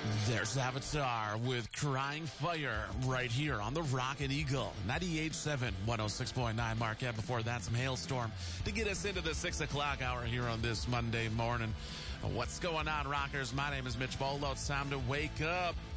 There's Avatar with Crying Fire right here on the Rocket Eagle. 98.7, 106.9 Marquette. Before that, some Hailstorm to get us into the 6 o'clock hour here on this Monday morning. What's going on, Rockers? My name is Mitch Bolo. It's time to wake up.